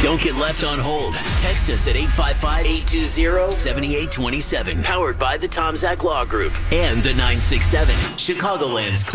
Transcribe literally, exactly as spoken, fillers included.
Don't get left on hold. Text us at eight five five, eight two zero, seven eight two seven. Powered by the Tom Zach Law Group and the nine six seven, Chicagoland's